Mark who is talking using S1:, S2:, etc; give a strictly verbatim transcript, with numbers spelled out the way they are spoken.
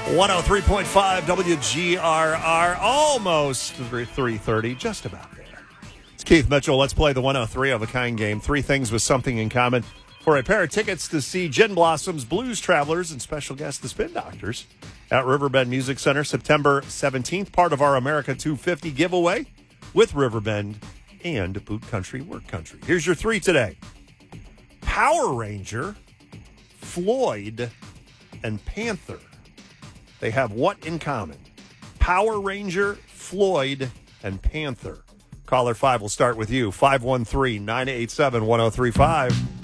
S1: one oh three point five W G R R, almost three thirty, just about there. It's Keith Mitchell. Let's play the one oh three of a kind game. Three things with something in common for a pair of tickets to see Gin Blossoms, Blues Travelers, and special guest, the Spin Doctors, at Riverbend Music Center, September seventeenth, part of our America two fifty giveaway with Riverbend and Boot Country Work Country. Here's your three today. Power Ranger, Floyd, and Panther. They have what in common? Power Ranger, Floyd, and Panther. Caller five will start with you. five one three, nine eight seven, one oh three five.